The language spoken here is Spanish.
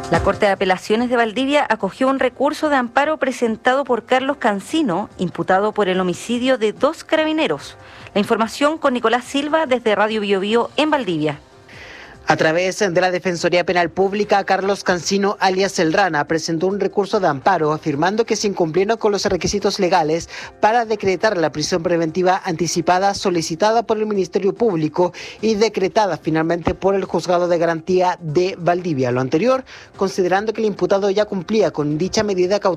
La Corte de Apelaciones de Valdivia acogió un recurso de amparo presentado por Carlos Cancino, imputado por el homicidio de 2 carabineros. La información con Nicolás Silva desde Radio Biobío en Valdivia. A través de la Defensoría Penal Pública, Carlos Cancino, alias El Rana, presentó un recurso de amparo afirmando que se incumplieron con los requisitos legales para decretar la prisión preventiva anticipada solicitada por el Ministerio Público y decretada finalmente por el Juzgado de Garantía de Valdivia. Lo anterior, considerando que el imputado ya cumplía con dicha medida cautelar